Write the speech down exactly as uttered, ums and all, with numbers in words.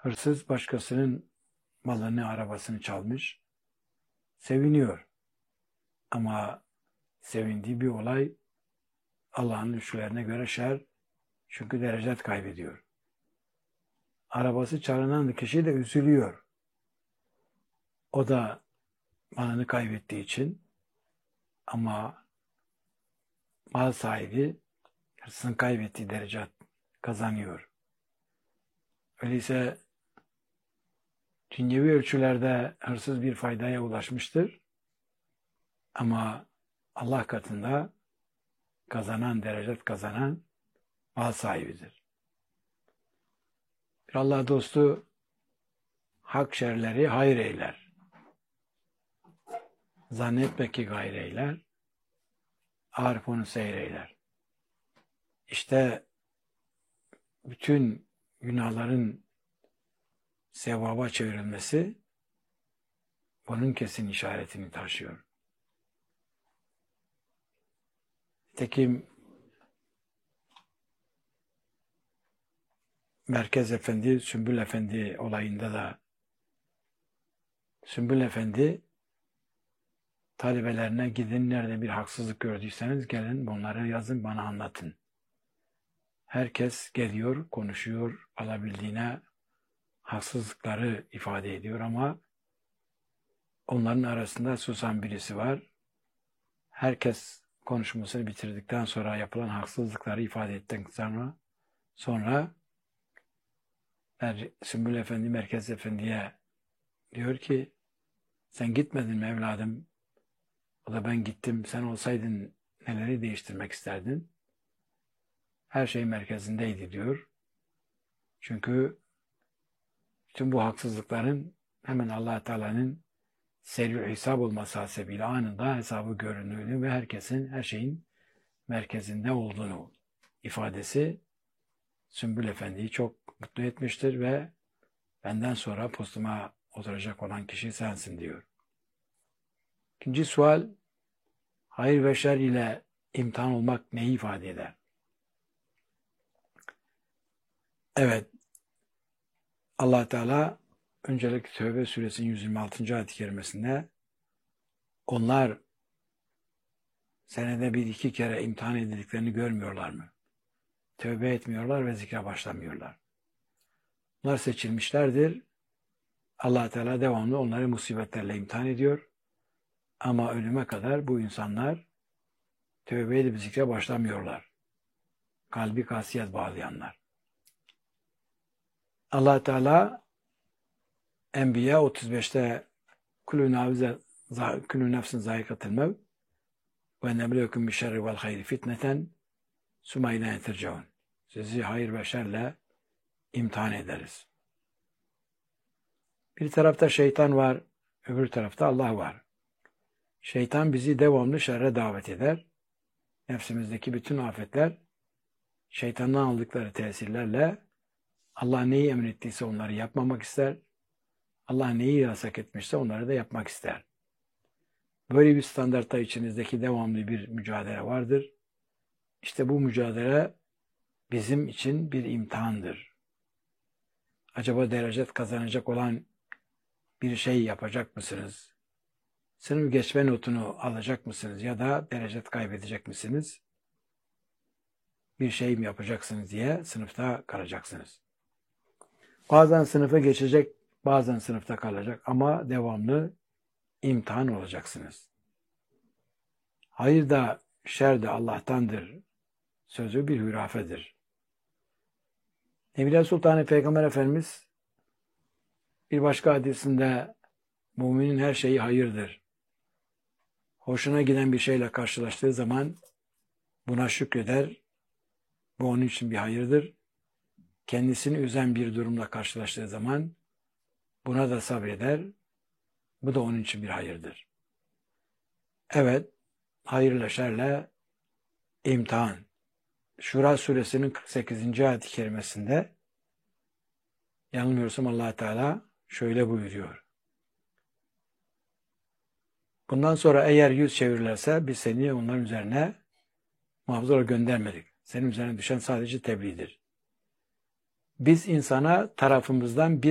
Hırsız başkasının malını, arabasını çalmış. Seviniyor. Ama sevindiği bir olay Allah'ın ölçülerine göre şer. Çünkü derecet kaybediyor. Arabası çalınan kişi de üzülüyor. O da malını kaybettiği için, ama mal sahibi hırsızın kaybettiği derecet kazanıyor. Öyleyse dünyevi ölçülerde hırsız bir faydaya ulaşmıştır. Ama Allah katında kazanan, derecet kazanan mal sahibidir. Bir Allah dostu hak şerleri hayır eyler. Zannetme ki gayr eyler. Arif onu seyreyler. İşte bütün günahların sevaba çevrilmesi bunun kesin işaretini taşıyor. Nitekim Merkez Efendi, Sümbül Efendi olayında da Sümbül Efendi talebelerine gidin, nerede bir haksızlık gördüyseniz gelin bunları yazın, bana anlatın. Herkes geliyor, konuşuyor, alabildiğine haksızlıkları ifade ediyor ama onların arasında susan birisi var. Herkes konuşmasını bitirdikten sonra yapılan haksızlıkları ifade ettikten sonra sonra Sümbül Efendi Merkez Efendi'ye diyor ki, sen gitmedin mi evladım? O da ben gittim. Sen olsaydın neleri değiştirmek isterdin? Her şey merkezindeydi diyor. Çünkü bütün bu haksızlıkların hemen Allah Teala'nın seri hesap olması hasebiyle anında hesabı göründüğünü ve herkesin, her şeyin merkezinde olduğunu ifadesi Sümbül Efendi'yi çok mutlu etmiştir ve benden sonra postuma oturacak olan kişi sensin diyor. İkinci sual, hayır ve şer ile imtihan olmak neyi ifade eder? Evet, Allah Teala öncelikle Tevbe suresinin yüz yirmi altıncı ayet-i kerimesinde onlar senede bir iki kere imtihan edildiklerini görmüyorlar mı? Tövbe etmiyorlar ve zikre başlamıyorlar. Bunlar seçilmişlerdir. Allah Teala devamlı onları musibetlerle imtihan ediyor. Ama ölüme kadar bu insanlar tövbe edip zikre başlamıyorlar. Kalbi kasiyet bağlayanlar. Allah Teala Enbiya otuz beşte kulü nefsin zayikatil mev ve neblekum bi şerri vel hayri fitneten sümme ileyne tercaun. Sizi hayır ve şerle imtihan ederiz. Bir tarafta şeytan var, öbür tarafta Allah var. Şeytan bizi devamlı şerre davet eder. Nefsimizdeki bütün afetler şeytandan aldıkları tesirlerle Allah neyi emrettiyse onları yapmamak ister. Allah neyi yasak etmişse onları da yapmak ister. Böyle bir standartta içimizdeki devamlı bir mücadele vardır. İşte bu mücadele bizim için bir imtihandır. Acaba derecet kazanacak olan bir şey yapacak mısınız? Sınıf geçme notunu alacak mısınız ya da derecet kaybedecek misiniz? Bir şey mi yapacaksınız diye sınıfta kalacaksınız. Bazen sınıfa geçecek, bazen sınıfta kalacak ama devamlı imtihan olacaksınız. Hayır da şer de Allah'tandır sözü bir hürafedir. Nebiler Sultanı Peygamber Efendimiz bir başka hadisinde müminin her şeyi hayırdır. Hoşuna giden bir şeyle karşılaştığı zaman buna şükreder. Bu onun için bir hayırdır. Kendisini üzen bir durumla karşılaştığı zaman buna da sabreder. Bu da onun için bir hayırdır. Evet, hayırla şerle imtihan. Şura suresinin kırk sekizinci ayet-i kerimesinde yanılmıyorsam Allah Teala şöyle buyuruyor. Bundan sonra eğer yüz çevirirlerse biz seni onların üzerine muhafızlara göndermedik. Senin üzerine düşen sadece tebliğdir. Biz insana tarafımızdan bir